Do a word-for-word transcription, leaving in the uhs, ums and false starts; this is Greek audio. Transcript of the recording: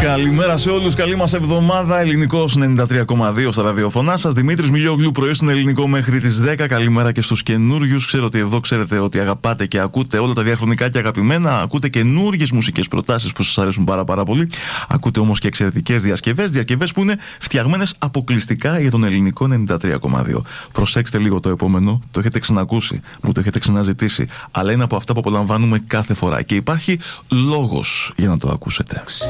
Καλημέρα σε όλους, καλή μας εβδομάδα. Ελληνικός ενενήντα τρία κόμμα δύο στα ραδιοφωνά σας. Δημήτρης Μιλιόγλου, πρωί στον Ελληνικό μέχρι τις δέκα. Καλημέρα και στους καινούριους. Ξέρω ότι εδώ ξέρετε ότι αγαπάτε και ακούτε όλα τα διαχρονικά και αγαπημένα. Ακούτε καινούριες μουσικές προτάσεις που σας αρέσουν πάρα πάρα πολύ. Ακούτε όμως και εξαιρετικές διασκευές. Διασκευές που είναι φτιαγμένες αποκλειστικά για τον Ελληνικό ενενήντα τρία κόμμα δύο. Προσέξτε λίγο το επόμενο. Το έχετε ξανακούσει, μου το έχετε ξαναζητήσει. Αλλά είναι από αυτά που απολαμβάνουμε κάθε φορά. Και υπάρχει λόγος για να το ακούσετε.